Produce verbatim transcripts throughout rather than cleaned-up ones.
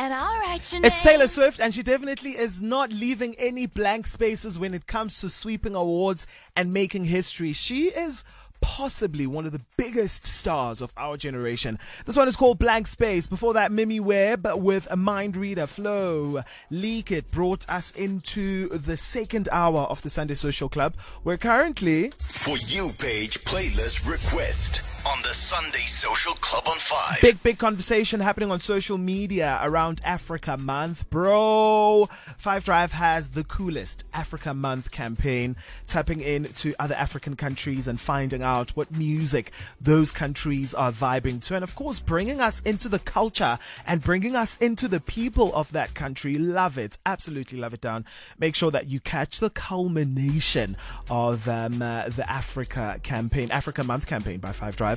And I'll write your It's name. Taylor Swift, and she definitely is not leaving any blank spaces when it comes to sweeping awards and making history. She is possibly one of the biggest stars of our generation. This one is called Blank Space. Before that, Mimi Webb with a Mind Reader. Flow Leak It brought us into the second hour of the Sunday Social Club. We're currently For You Page playlist request on the Sunday Social Club on five. Big, big conversation happening on social media around Africa Month. Bro, Five Drive has the coolest Africa Month campaign, tapping into other African countries and finding out what music those countries are vibing to. And of course, bringing us into the culture and bringing us into the people of that country. Love it. Absolutely love it down. Make sure that you catch the culmination of um, uh, the Africa campaign, Africa Month campaign by Five Drive.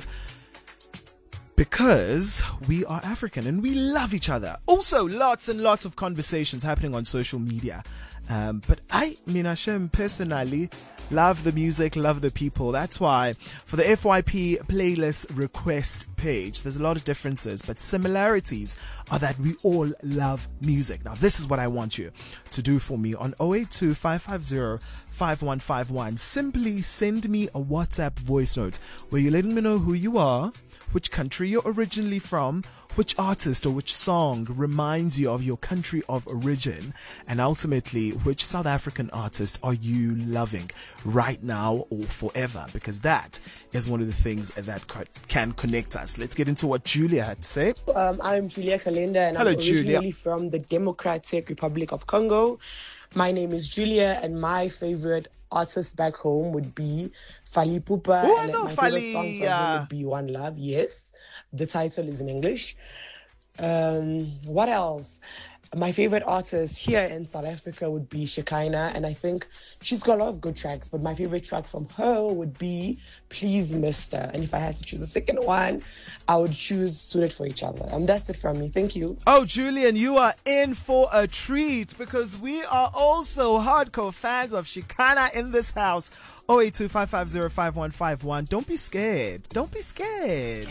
Because we are African and we love each other. Also, lots and lots of conversations happening on social media. Um, but I, Minashem, personally love the music, love the people. That's why for the F Y P playlist request page, there's a lot of differences, but similarities are that we all love music. Now, this is what I want you to do for me on zero eight two, five five zero, five one five one. Simply send me a WhatsApp voice note where you're letting me know who you are, which country you're originally from, which artist or which song reminds you of your country of origin, and ultimately, which South African artist are you loving right now or forever? Because that is one of the things that co- can connect us. Let's get into what Julia had to say. Um, I'm Julia Kalenda, and Hello, I'm originally Julia. from the Democratic Republic of Congo. My name is Julia, and my favorite artist back home would be Fally Ipupa. Oh, I and know my Fally, favorite song from yeah. him would be One Love. Yes, the title is in English. Um, what else? My favorite artist here in South Africa would be Shekinah, and I think she's got a lot of good tracks, but my favorite track from her would be Please Mister. And if I had to choose a second one, I would choose Suited for Each Other. And that's it from me. Thank you. Oh, Julian, you are in for a treat because we are also hardcore fans of Shekinah in this house. zero eight two, five five zero, five one five one. Don't be scared. Don't be scared.